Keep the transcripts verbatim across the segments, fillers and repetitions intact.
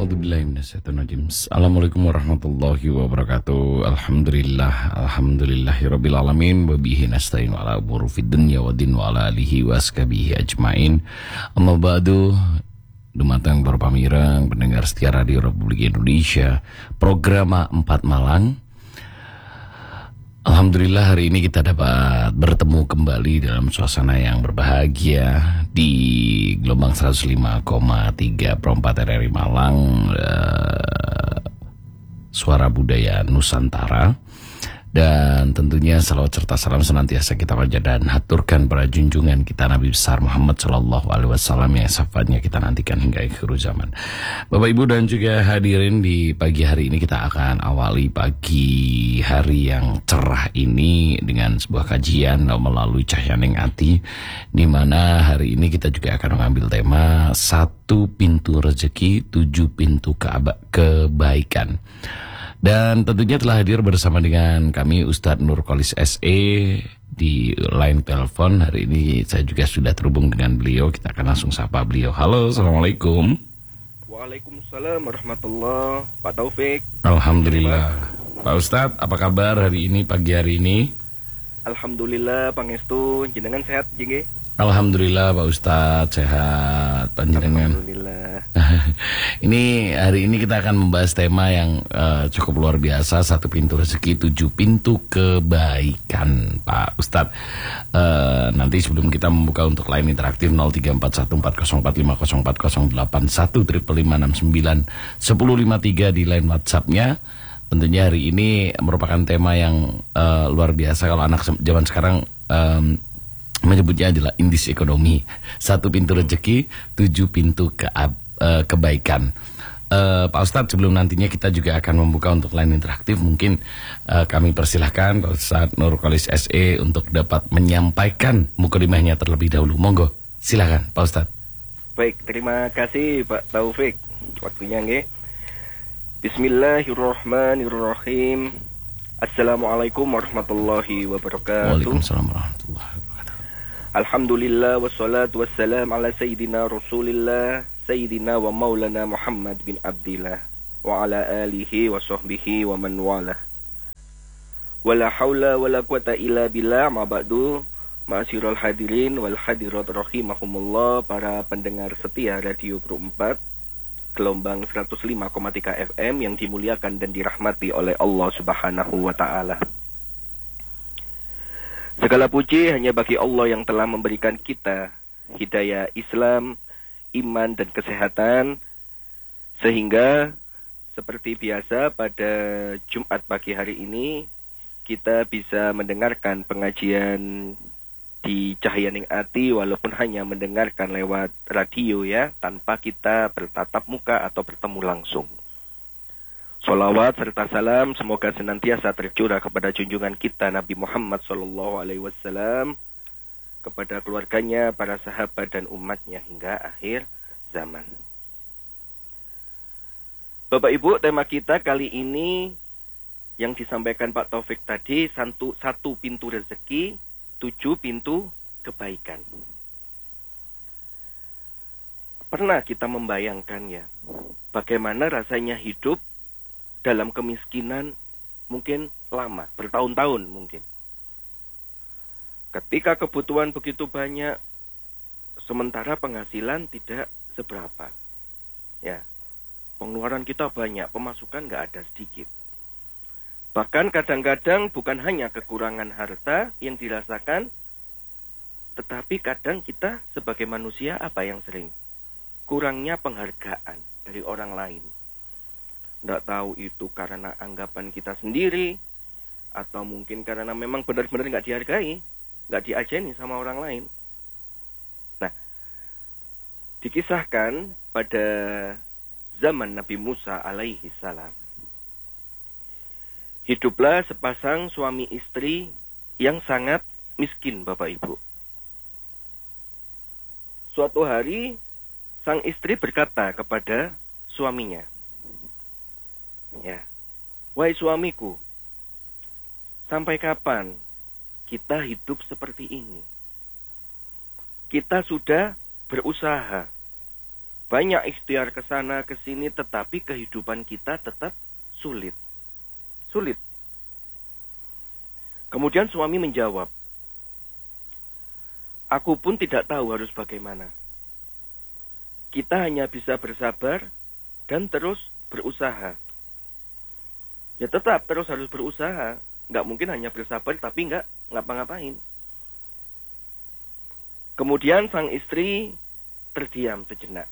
Assalamualaikum warahmatullahi wabarakatuh. Alhamdulillah, alhamdulillahirabbil alamin wa bihi nasta'in ala umuri fid dunya wa din wa ala alihi wa ashabihi ajmain. Amma ba'du. Dumateng para pamireng pendengar setia Radio Republik Indonesia, program empat Malang. Alhamdulillah hari ini kita dapat bertemu kembali dalam suasana yang berbahagia di gelombang seratus lima koma tiga per empat R R I Malang, uh, Suara Budaya Nusantara. Dan tentunya salawat serta salam senantiasa kita panjat dan haturkan pada junjungan kita Nabi besar Muhammad Shallallahu Alaihi Wasallam yang syafaatnya kita nantikan hingga akhir zaman. Bapak Ibu dan juga hadirin, di pagi hari ini kita akan awali pagi hari yang cerah ini dengan sebuah kajian melalui Cahyaning Ati, di mana hari ini kita juga akan mengambil tema satu pintu rezeki, tujuh pintu keaba- kebaikan. Dan tentunya telah hadir bersama dengan kami Ustadz Nurkolis S E di line telepon. Hari ini saya juga sudah terhubung dengan beliau. Kita akan langsung sapa beliau. Halo, Assalamualaikum. Waalaikumsalam warahmatullahi wabarakatuh. Pak Taufik. Alhamdulillah. Pak Ustadz, apa kabar hari ini, pagi hari ini? Alhamdulillah, Pangestu, jenengan sehat jenge? Alhamdulillah Pak Ustadz, sehat panjenengan. Alhamdulillah. Ini hari ini kita akan membahas tema yang uh, cukup luar biasa, satu pintu rezeki, tujuh pintu kebaikan, Pak Ustadz. Uh, nanti sebelum kita membuka untuk line interaktif nol tiga empat satu empat nol empat lima nol empat nol delapan satu lima lima enam sembilan satu nol lima tiga di line WhatsApp-nya. Tentunya hari ini merupakan tema yang uh, luar biasa. Kalau anak zaman sekarang um, menyebutnya adalah indis ekonomi, satu pintu rezeki, tujuh pintu ke, uh, kebaikan. uh, Pak Ustadz, sebelum nantinya kita juga akan membuka untuk line interaktif, mungkin uh, kami persilahkan Pak Ustadz Nurkolis S E untuk dapat menyampaikan mukadimahnya terlebih dahulu. Monggo, silakan Pak Ustadz. Baik, terima kasih Pak Taufik waktunya nggih. Bismillahirrahmanirrahim. Assalamualaikum warahmatullahi wabarakatuh. Waalaikumsalam warahmatullahi wabarakatuh. Alhamdulillah wassalatu wassalam ala sayyidina Rasulillah Sayyidina wa maulana Muhammad bin Abdillah wa ala alihi wa sahbihi wa man walah. Wala hawla wala quwata illa billah, ma ba'du. Ma'asyiral hadirin wal hadirat rahimahumullah, para pendengar setia Radio Pro empat gelombang seratus lima koma tiga F M yang dimuliakan dan dirahmati oleh Allah Subhanahu wa taala. Segala puji hanya bagi Allah yang telah memberikan kita hidayah Islam, iman dan kesehatan, sehingga seperti biasa pada Jumat pagi hari ini kita bisa mendengarkan pengajian di Cahyaning Ati, walaupun hanya mendengarkan lewat radio ya, tanpa kita bertatap muka atau bertemu langsung. Salawat serta salam semoga senantiasa tercurah kepada junjungan kita Nabi Muhammad Sallallahu Alaihi Wasallam, kepada keluarganya, para sahabat dan umatnya hingga akhir zaman. Bapak Ibu, tema kita kali ini yang disampaikan Pak Taufik tadi, satu, satu pintu rezeki, tujuh pintu kebaikan. Pernah kita membayangkan ya, bagaimana rasanya hidup dalam kemiskinan mungkin lama, bertahun-tahun mungkin. Ketika kebutuhan begitu banyak, sementara penghasilan tidak seberapa. Ya, pengeluaran kita banyak, pemasukan nggak ada sedikit. Bahkan kadang-kadang bukan hanya kekurangan harta yang dirasakan, tetapi kadang kita sebagai manusia apa yang sering? Kurangnya penghargaan dari orang lain. Nggak tahu itu karena anggapan kita sendiri, atau mungkin karena memang benar-benar nggak dihargai, nggak diajeni sama orang lain. Nah, dikisahkan pada zaman Nabi Musa alaihi salam, hiduplah sepasang suami istri yang sangat miskin, Bapak Ibu. Suatu hari, sang istri berkata kepada suaminya, ya, wahai suamiku, sampai kapan kita hidup seperti ini? Kita sudah berusaha, banyak ikhtiar ke sana ke sini, tetapi kehidupan kita tetap sulit. Sulit. Kemudian suami menjawab, aku pun tidak tahu harus bagaimana. Kita hanya bisa bersabar dan terus berusaha. Ya tetap terus harus berusaha. Nggak mungkin hanya bersabar tapi nggak ngapa-ngapain. Kemudian sang istri terdiam sejenak.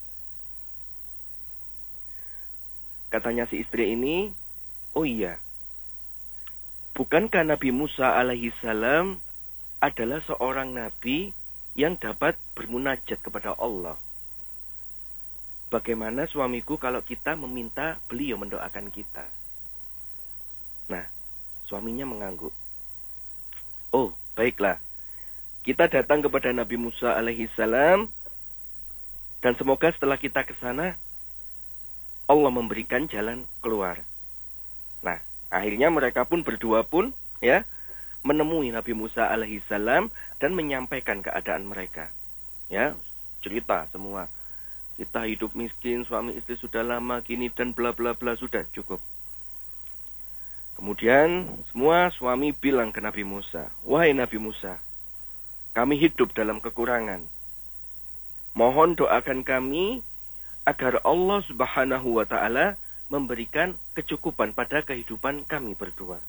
Katanya si istri ini, oh iya, bukankah Nabi Musa alaihi salam adalah seorang nabi yang dapat bermunajat kepada Allah? Bagaimana suamiku kalau kita meminta beliau mendoakan kita? Nah, suaminya mengangguk. Oh, baiklah. Kita datang kepada Nabi Musa alaihi salam dan semoga setelah kita ke sana Allah memberikan jalan keluar. Nah, akhirnya mereka pun berdua pun ya menemui Nabi Musa alaihi salam dan menyampaikan keadaan mereka. Ya, cerita semua. Kita hidup miskin, suami istri sudah lama gini dan bla bla bla, sudah cukup. Kemudian semua suami bilang ke Nabi Musa, wahai Nabi Musa, kami hidup dalam kekurangan. Mohon doakan kami agar Allah Subhanahu wa taala memberikan kecukupan pada kehidupan kami berdua.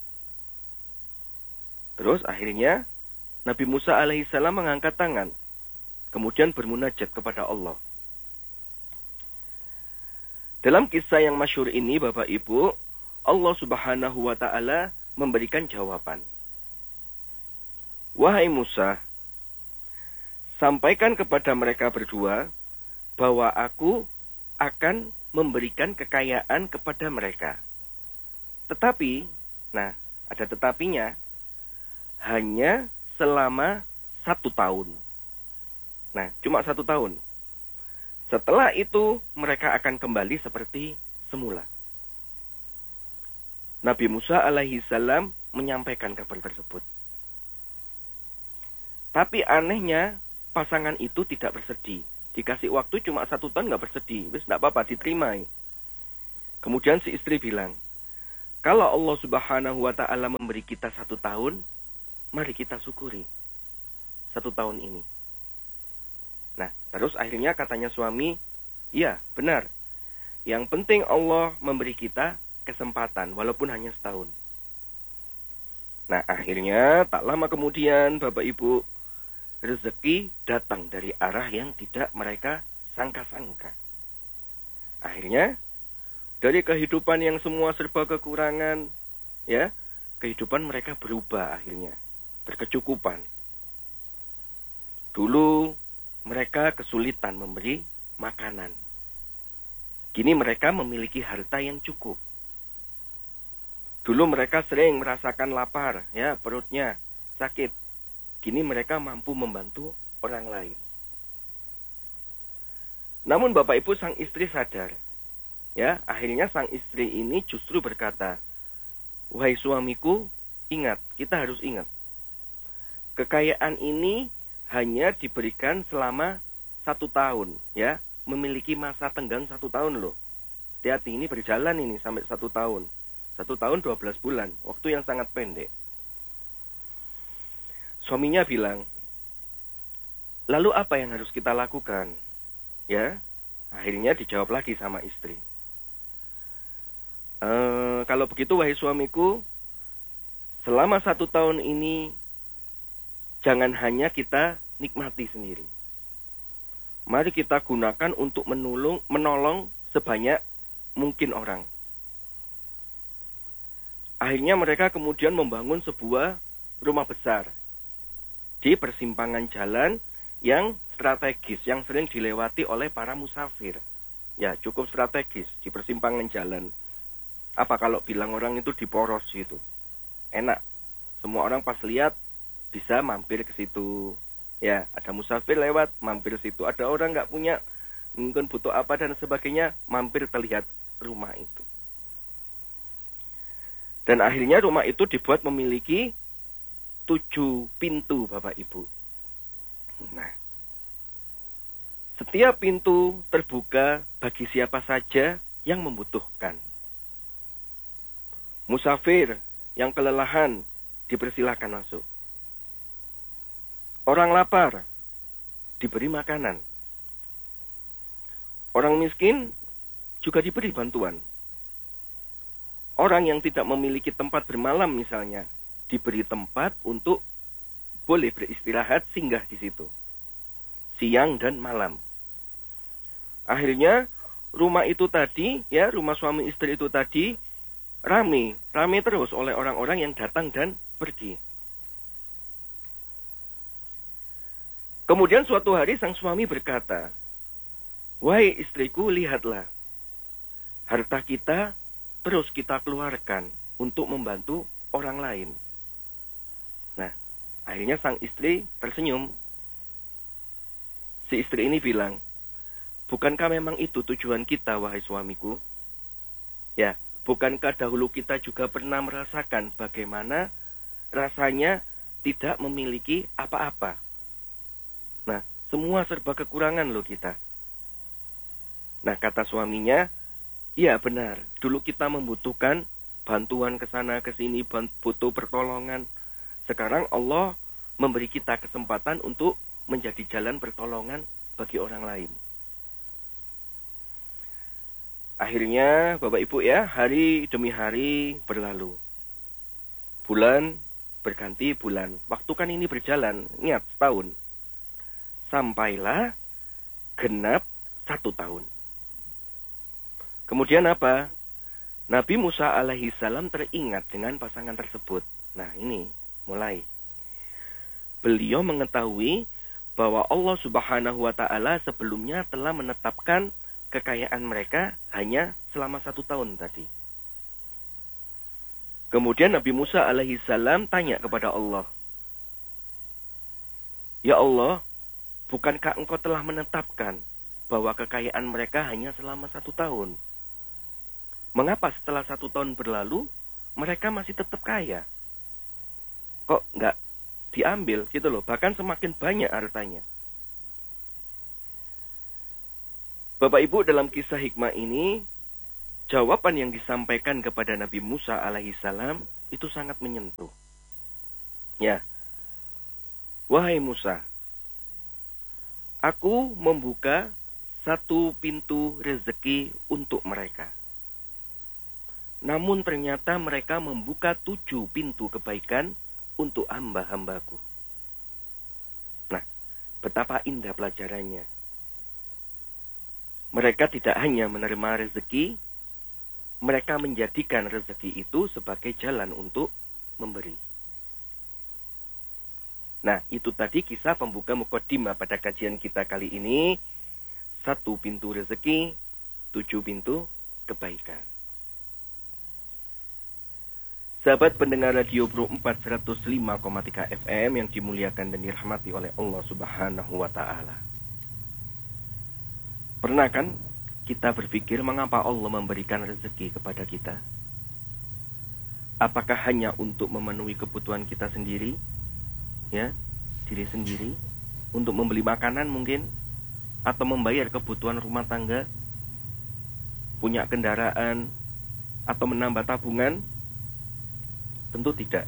Terus akhirnya Nabi Musa alaihissalam mengangkat tangan, kemudian bermunajat kepada Allah. Dalam kisah yang masyhur ini, Bapak Ibu, Allah Subhanahu wa taala memberikan jawaban. Wahai Musa, sampaikan kepada mereka berdua bahwa aku akan memberikan kekayaan kepada mereka. Tetapi, nah, ada tetapinya, hanya selama satu tahun. Nah, cuma satu tahun. Setelah itu, mereka akan kembali seperti semula. Nabi Musa alaihi salam menyampaikan kabar tersebut. Tapi anehnya, pasangan itu tidak bersedih. Dikasih waktu cuma satu tahun nggak bersedih. Wis nggak apa-apa, diterima. Kemudian si istri bilang, kalau Allah Subhanahu wa taala memberi kita satu tahun, mari kita syukuri satu tahun ini. Nah, terus akhirnya katanya suami, iya benar. Yang penting Allah memberi kita kesempatan, walaupun hanya setahun. Nah, akhirnya tak lama kemudian, Bapak Ibu, rezeki datang dari arah yang tidak mereka sangka-sangka. Akhirnya, dari kehidupan yang semua serba kekurangan, ya, kehidupan mereka berubah akhirnya, berkecukupan. Dulu, mereka kesulitan memberi makanan. Kini mereka memiliki harta yang cukup. Dulu mereka sering merasakan lapar, ya, perutnya sakit. Kini mereka mampu membantu orang lain. Namun Bapak Ibu, sang istri sadar. Ya, akhirnya sang istri ini justru berkata, wahai suamiku, ingat, kita harus ingat. Kekayaan ini hanya diberikan selama satu tahun, ya, memiliki masa tenggang satu tahun loh. Hati-hati, ini berjalan ini sampai satu tahun. Satu tahun dua belas bulan, waktu yang sangat pendek. Suaminya bilang, lalu apa yang harus kita lakukan? Ya, akhirnya dijawab lagi sama istri. E, kalau begitu wahai suamiku, selama satu tahun ini, jangan hanya kita nikmati sendiri. Mari kita gunakan untuk menolong, menolong sebanyak mungkin orang. Akhirnya mereka kemudian membangun sebuah rumah besar di persimpangan jalan yang strategis, yang sering dilewati oleh para musafir. Ya, cukup strategis di persimpangan jalan. Apa kalau bilang orang itu di poros gitu? Enak. Semua orang pas lihat bisa mampir ke situ. Ya, ada musafir lewat, mampir situ. Ada orang nggak punya, mungkin butuh apa dan sebagainya, mampir terlihat rumah itu. Dan akhirnya rumah itu dibuat memiliki tujuh pintu, Bapak Ibu. Nah, Setiap pintu terbuka bagi siapa saja yang membutuhkan. Musafir yang kelelahan dipersilahkan masuk. Orang lapar diberi makanan. Orang miskin juga diberi bantuan. Orang yang tidak memiliki tempat bermalam misalnya, diberi tempat untuk boleh beristirahat singgah di situ. Siang dan malam. Akhirnya rumah itu tadi, ya rumah suami istri itu tadi, rame, rame terus oleh orang-orang yang datang dan pergi. Kemudian suatu hari sang suami berkata, "Wahai istriku, lihatlah, harta kita terus kita keluarkan untuk membantu orang lain." Nah, akhirnya sang istri tersenyum. Si istri ini bilang, "Bukankah memang itu tujuan kita, wahai suamiku? Ya, bukankah dahulu kita juga pernah merasakan bagaimana rasanya tidak memiliki apa-apa? Nah, semua serba kekurangan loh kita." Nah, kata suaminya, "Iya benar, dulu kita membutuhkan bantuan ke sana ke sini, butuh pertolongan. Sekarang Allah memberi kita kesempatan untuk menjadi jalan pertolongan bagi orang lain." Akhirnya, Bapak Ibu ya, hari demi hari berlalu. Bulan berganti bulan. Waktu kan ini berjalan, ingat, setahun. Sampailah genap satu tahun. Kemudian apa? Nabi Musa alaihi salam teringat dengan pasangan tersebut. Nah ini, mulai. Beliau mengetahui bahwa Allah subhanahu wa ta'ala sebelumnya telah menetapkan kekayaan mereka hanya selama satu tahun tadi. Kemudian Nabi Musa alaihi salam tanya kepada Allah, "Ya Allah, bukankah engkau telah menetapkan bahwa kekayaan mereka hanya selama satu tahun? Mengapa setelah satu tahun berlalu, mereka masih tetap kaya? Kok nggak diambil gitu loh, bahkan semakin banyak hartanya?" Bapak Ibu, dalam kisah hikmah ini, jawaban yang disampaikan kepada Nabi Musa alaihi salam itu sangat menyentuh. Ya, "Wahai Musa, aku membuka satu pintu rezeki untuk mereka. Namun ternyata mereka membuka tujuh pintu kebaikan untuk hamba-hambaku." Nah, betapa indah pelajarannya. Mereka tidak hanya menerima rezeki, mereka menjadikan rezeki itu sebagai jalan untuk memberi. Nah, itu tadi kisah pembuka mukaddimah pada kajian kita kali ini. Satu pintu rezeki, tujuh pintu kebaikan. Sahabat pendengar Radio Pro empat seratus lima koma tiga F M yang dimuliakan dan dirahmati oleh Allah Subhanahu wa Ta'ala. Pernah kan kita berpikir mengapa Allah memberikan rezeki kepada kita? Apakah hanya untuk memenuhi kebutuhan kita sendiri? Ya, diri sendiri, untuk membeli makanan mungkin, atau membayar kebutuhan rumah tangga, punya kendaraan, atau menambah tabungan? Tentu tidak.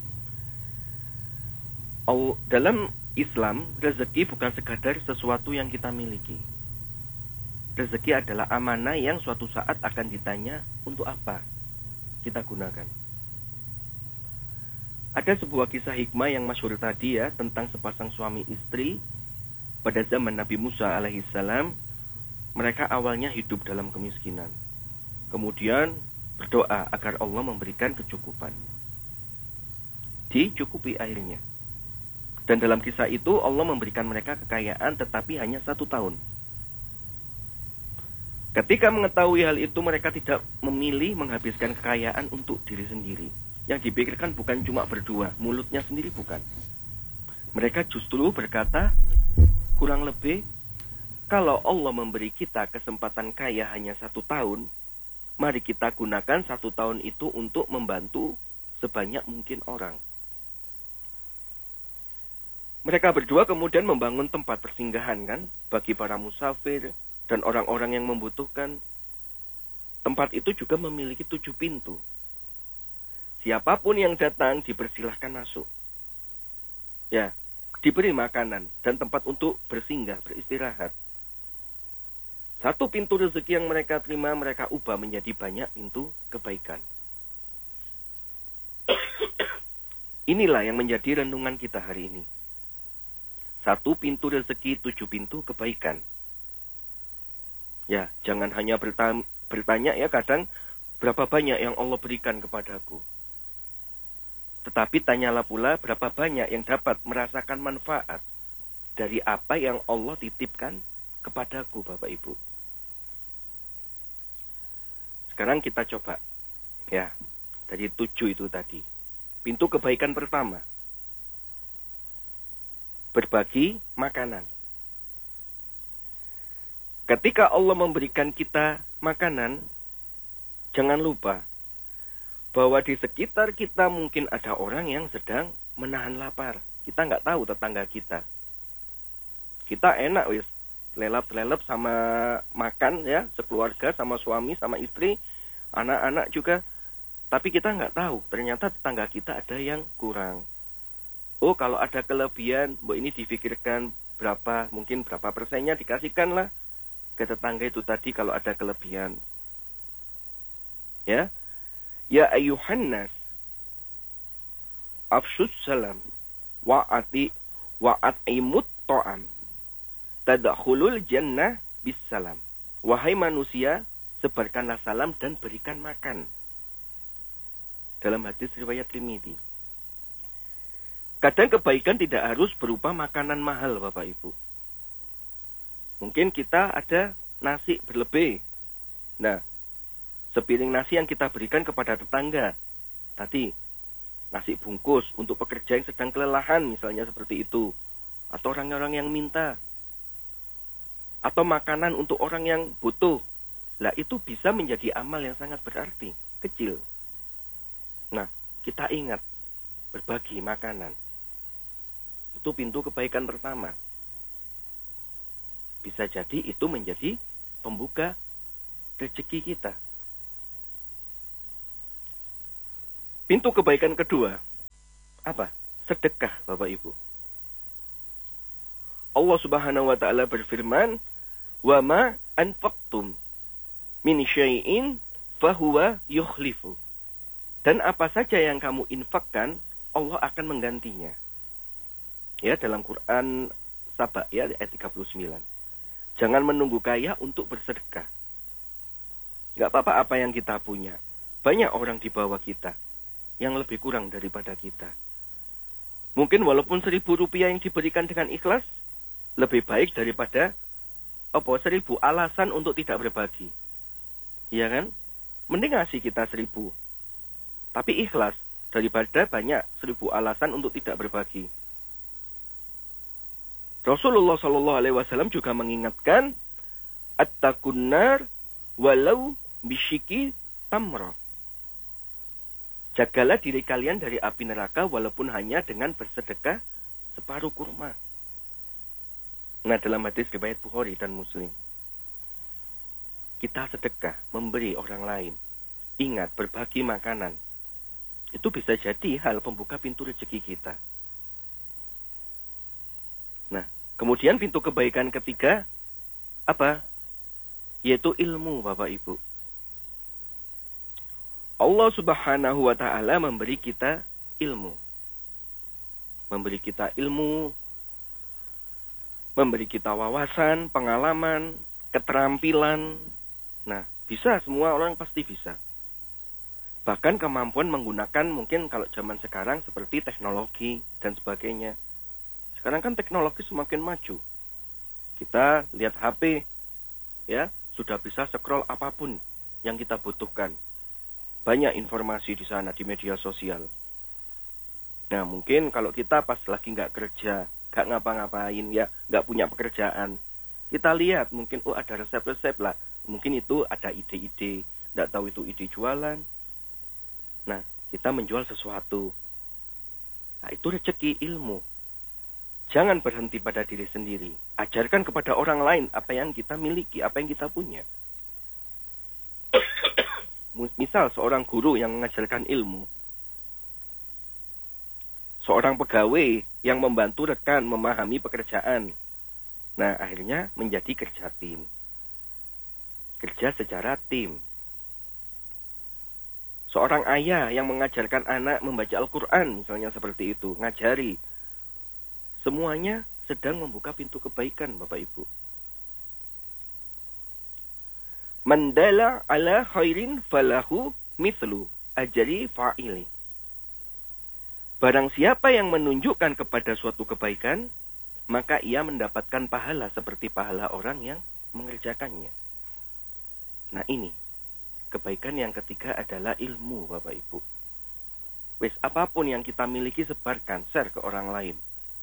Dalam Islam, rezeki bukan sekadar sesuatu yang kita miliki. Rezeki adalah amanah yang suatu saat akan ditanya untuk apa kita gunakan. Ada sebuah kisah hikmah yang masyhur tadi ya, tentang sepasang suami istri pada zaman Nabi Musa alaihi salam. Mereka awalnya hidup dalam kemiskinan, kemudian berdoa agar Allah memberikan kecukupan. Dicukupi akhirnya. Dan dalam kisah itu Allah memberikan mereka kekayaan tetapi hanya satu tahun. Ketika mengetahui hal itu, mereka tidak memilih menghabiskan kekayaan untuk diri sendiri. Yang dipikirkan bukan cuma berdua, mulutnya sendiri bukan. Mereka justru berkata, kurang lebih, kalau Allah memberi kita kesempatan kaya hanya satu tahun, mari kita gunakan satu tahun itu untuk membantu sebanyak mungkin orang. Mereka berdua kemudian membangun tempat persinggahan kan bagi para musafir dan orang-orang yang membutuhkan. Tempat itu juga memiliki tujuh pintu. Siapapun yang datang dipersilahkan masuk. Ya, diberi makanan dan tempat untuk bersinggah, beristirahat. Satu pintu rezeki yang mereka terima, mereka ubah menjadi banyak pintu kebaikan. Inilah yang menjadi renungan kita hari ini. Satu pintu rezeki, tujuh pintu kebaikan. Ya, jangan hanya bertanya, bertanya ya kadang, berapa banyak yang Allah berikan kepadaku. Tetapi tanyalah pula berapa banyak yang dapat merasakan manfaat dari apa yang Allah titipkan kepadaku, Bapak Ibu. Sekarang kita coba. Ya, dari tujuh itu tadi. Pintu kebaikan pertama. Berbagi makanan. Ketika Allah memberikan kita makanan, jangan lupa bahwa di sekitar kita mungkin ada orang yang sedang menahan lapar. Kita nggak tahu tetangga kita. Kita enak wis lelap-lelap sama makan ya, sekeluarga sama suami, sama istri, anak-anak juga. Tapi kita nggak tahu, ternyata tetangga kita ada yang kurang. Oh, kalau ada kelebihan, bu ini difikirkan berapa, mungkin berapa persennya dikasihkanlah ke tetangga itu tadi kalau ada kelebihan. Ya, ya ayuhan nas, afshus salam, wa'ati wa'at'imut ta'am, tadkhulul jannah bis salam. Wahai manusia, sebarkanlah salam dan berikan makan. Dalam hadis riwayat Tirmidzi. Kadang kebaikan tidak harus berupa makanan mahal, Bapak Ibu. Mungkin kita ada nasi berlebih. Nah, sepiring nasi yang kita berikan kepada tetangga. Tadi, nasi bungkus untuk pekerja yang sedang kelelahan, misalnya seperti itu. Atau orang-orang yang minta. Atau makanan untuk orang yang butuh. Lah, itu bisa menjadi amal yang sangat berarti. Kecil. Nah, kita ingat berbagi makanan. Itu pintu kebaikan pertama. Bisa jadi itu menjadi pembuka rezeki kita. Pintu kebaikan kedua, apa? Sedekah, Bapak Ibu. Allah Subhanahu wa taala berfirman, "Wa ma anfaqtum min syai'in fahuwa yukhlifu." Dan apa saja yang kamu infakkan, Allah akan menggantinya. Ya, dalam Quran Saba ya ayat tiga puluh sembilan. Jangan menunggu kaya untuk bersedekah. Enggak apa-apa apa yang kita punya. Banyak orang di bawah kita yang lebih kurang daripada kita. Mungkin walaupun seribu rupiah yang diberikan dengan ikhlas, lebih baik daripada apa seribu alasan untuk tidak berbagi. Iya kan? Mending ngasih kita seribu. Tapi ikhlas daripada banyak seribu alasan untuk tidak berbagi. Rasulullah Shallallahu Alaihi Wasallam juga mengingatkan, "Attaqun nar walau bisyiki tamra." Jagalah diri kalian dari api neraka walaupun hanya dengan bersedekah separuh kurma. Nah, dalam hadis riwayat Bukhari dan Muslim. Kita sedekah, memberi orang lain. Ingat, berbagi makanan. Itu bisa jadi hal pembuka pintu rezeki kita. Nah, kemudian pintu kebaikan ketiga, apa? Yaitu ilmu, Bapak Ibu. Allah Subhanahu wa taala memberi kita ilmu. Memberi kita ilmu, memberi kita wawasan, pengalaman, keterampilan. Nah, bisa, semua orang pasti bisa. Bahkan kemampuan menggunakan mungkin kalau zaman sekarang seperti teknologi dan sebagainya. Sekarang kan teknologi semakin maju. Kita lihat H P, ya, sudah bisa scroll apapun yang kita butuhkan. Banyak informasi di sana di media sosial. Nah, mungkin kalau kita pas lagi nggak kerja, nggak ngapa-ngapain, ya, nggak punya pekerjaan, kita lihat mungkin, oh ada resep-resep lah. Mungkin itu ada ide-ide, nggak tahu itu ide jualan. Nah, kita menjual sesuatu. Nah, itu rezeki ilmu. Jangan berhenti pada diri sendiri. Ajarkan kepada orang lain apa yang kita miliki, apa yang kita punya. Misal seorang guru yang mengajarkan ilmu. Seorang pegawai yang membantu rekan memahami pekerjaan. Nah, akhirnya menjadi kerja tim. Kerja secara tim. Seorang ayah yang mengajarkan anak membaca Al-Quran, misalnya seperti itu, ngajari. Semuanya sedang membuka pintu kebaikan, Bapak Ibu. Mandala ala khairin falahu mithlu ajri fa'ili. Barang siapa yang menunjukkan kepada suatu kebaikan, maka ia mendapatkan pahala seperti pahala orang yang mengerjakannya. Nah ini, kebaikan yang ketiga adalah ilmu, Bapak Ibu. Wes, apapun yang kita miliki sebarkan, share ke orang lain.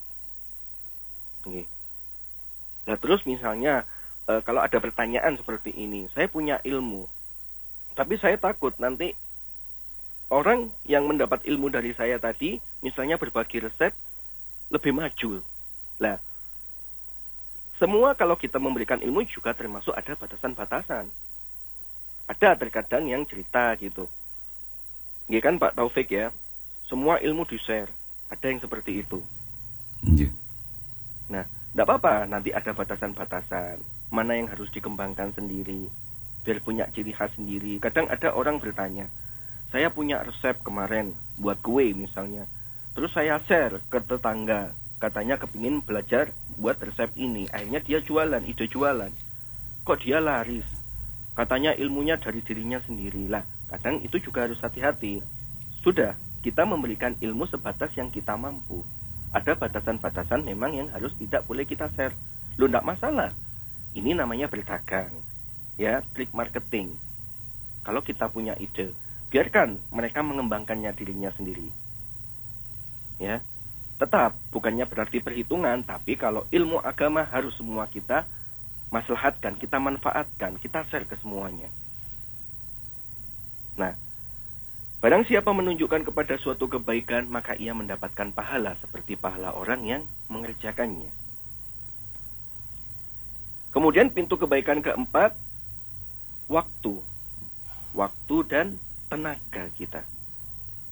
Oke. Nah terus misalnya, e, kalau ada pertanyaan seperti ini, saya punya ilmu, tapi saya takut nanti orang yang mendapat ilmu dari saya tadi, misalnya berbagi resep, lebih maju. Nah, semua kalau kita memberikan ilmu juga termasuk ada batasan-batasan. Ada terkadang yang cerita gitu. Nggih kan Pak Taufik ya, semua ilmu di-share. Ada yang seperti itu. Iya. Nah, enggak apa-apa, nanti ada batasan-batasan. Mana yang harus dikembangkan sendiri, biar punya ciri khas sendiri. Kadang ada orang bertanya, saya punya resep kemarin buat kue misalnya. Terus saya share ke tetangga, katanya kepingin belajar buat resep ini. Akhirnya dia jualan, ide jualan. Kok dia laris? Katanya ilmunya dari dirinya sendiri. Lah, kadang itu juga harus hati-hati. Sudah, kita memberikan ilmu sebatas yang kita mampu. Ada batasan-batasan memang yang harus tidak boleh kita share. Loh, enggak masalah. Ini namanya berdagang. Ya, trik marketing. Kalau kita punya ide, biarkan mereka mengembangkannya dirinya sendiri. Ya, tetap bukannya berarti perhitungan, tapi kalau ilmu agama harus semua kita maslahatkan, kita manfaatkan, kita share ke semuanya. Nah, barang siapa menunjukkan kepada suatu kebaikan, maka ia mendapatkan pahala seperti pahala orang yang mengerjakannya. Kemudian pintu kebaikan keempat, waktu. Waktu dan tenaga kita.